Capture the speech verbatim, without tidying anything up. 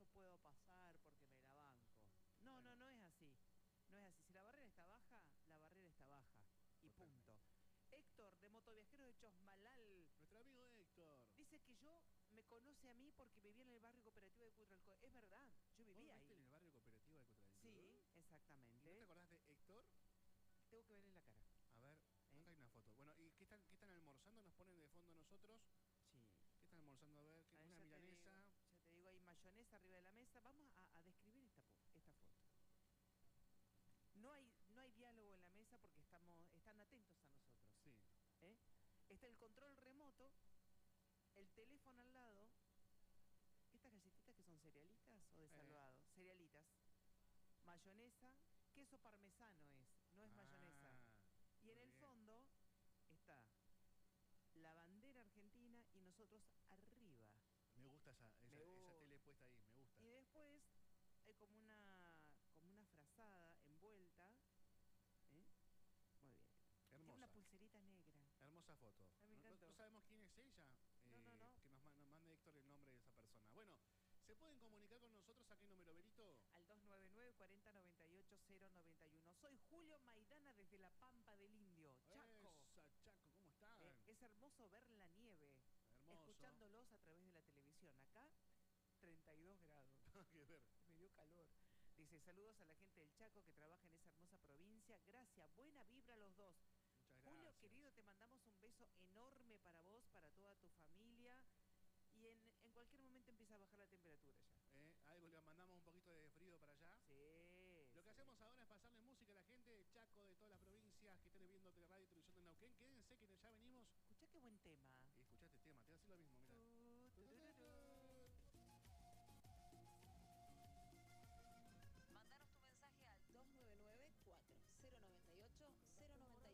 puedo pasar porque me la banco. No, Bueno. no, no es así. No es así. Si la barrera está baja, la barrera está baja. Y Totalmente. punto. Héctor, de Motoviajeros de Chosmalal, Nuestro amigo Héctor. dice que yo me conoce a mí porque vivía en el barrio cooperativo de Cutralcó. Es verdad, yo ¿Vos vivía viste en ahí. el barrio cooperativo de Cutralcó? Sí, ¿Y no te exactamente. acordás de Héctor? Tengo que verle la cara. A ver, ¿Eh? acá hay una foto. Bueno, ¿y qué están, qué están almorzando? Nos ponen de fondo nosotros. Sí. ¿Qué están almorzando? A ver, ¿qué, A ver, una ya te milanesa. digo, ya te digo, hay mayonesa arriba de la mesa. Vamos a, a describir esta, po- esta foto. No hay, no hay diálogo en la mesa porque estamos, están atentos a nosotros. Sí. ¿Eh? Está el control remoto, el teléfono al lado. ¿Estas galletitas que son cerealitas o de Eh. salvado? Cerealitas. Mayonesa, queso parmesano es, no es Ah, mayonesa. Y en muy el bien. fondo está la bandera argentina y nosotros arriba. Me gusta esa, esa, Me esa gusta. tele puesta ahí, me gusta. Y después hay como una, como una frazada envuelta. ¿Eh? Muy bien. Tiene Hermosa. una pulserita negra. Hermosa foto. Ah, me No, no- encantó. no sabemos quién es ella. No, no, no. Que nos, ma- nos mande Héctor el nombre de esa persona. Bueno, ¿se pueden comunicar con nosotros a qué número, Berito? Al dos nueve nueve, cuarenta noventa y ocho, cero noventa y uno. Soy Julio Maidana desde La Pampa del Indio, Chaco. Esa, Chaco, ¿cómo están? Eh, es hermoso ver la nieve. Hermoso. Escuchándolos a través de la televisión. Acá, treinta y dos grados. Nada que ver. Me dio calor. Dice, saludos a la gente del Chaco que trabaja en esa hermosa provincia. Gracias, buena vibra a los dos. Muchas gracias. Julio, querido, te mandamos un beso enorme para vos, para toda tu familia. Y en, en cualquier momento empieza a bajar la temperatura ya. ¿Eh? Algo le mandamos un poquito de frío para allá. Sí. Lo que sí. hacemos ahora es pasarle música a la gente de Chaco, de todas las provincias que estén viendo Teleradio y Televisión de Neuquén. Quédense que ya venimos. Escuchá qué buen tema.